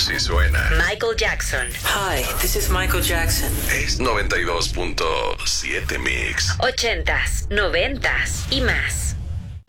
Así suena. Michael Jackson. Hi, this is Michael Jackson. Es 92.7 Mix. 80s, 90s y más.